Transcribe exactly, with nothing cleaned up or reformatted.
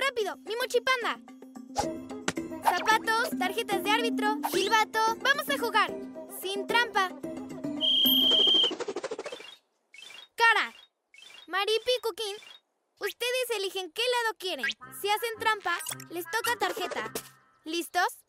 rápido! ¡Mi mochipanda! Zapatos, tarjetas de árbitro, silbato. ¡Vamos a jugar! Sin trampa. Cara. Maripi y Cuquín, ustedes eligen qué lado quieren. Si hacen trampa, les toca tarjeta. ¿Listos?